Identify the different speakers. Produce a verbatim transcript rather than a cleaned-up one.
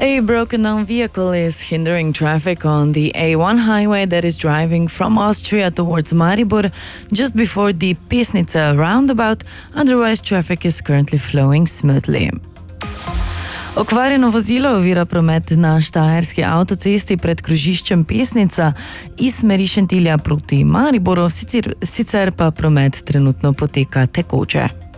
Speaker 1: A broken-down vehicle is hindering traffic on the A one highway that is driving from Austria towards Maribor just before the Pesnica roundabout. Otherwise, traffic is currently flowing smoothly. Okvarjeno vozilo ovira promet na štajerski avtocesti pred krožiščem Pesnica iz smeri Šentilja proti Mariboru, sicer, sicer pa promet trenutno poteka tekoče.